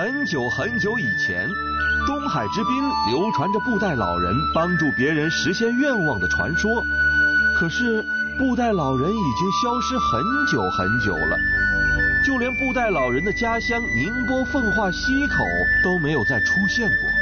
很久很久以前，东海之滨流传着布袋老人帮助别人实现愿望的传说。可是布袋老人已经消失很久很久了，就连布袋老人的家乡宁波奉化溪口都没有再出现过。